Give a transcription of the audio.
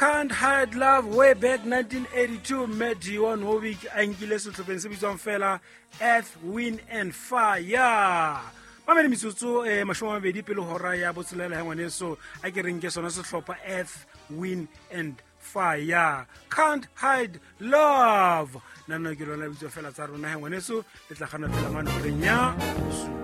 Can't Hide Love way back 1982. Mme Dionne Warwick a nkile sehlopheng se bitswang fela Earth, Wind and Fire. Mamele metsotso mashome a mabedi pele hora ya botshelela ya ngwaneso a ke reng ke sona sehlopha Earth, Wind and Fire. Can't Hide Love. Nana ke lona bitso fela tsa rona ya ngwaneso le tla gana fela mane reng ya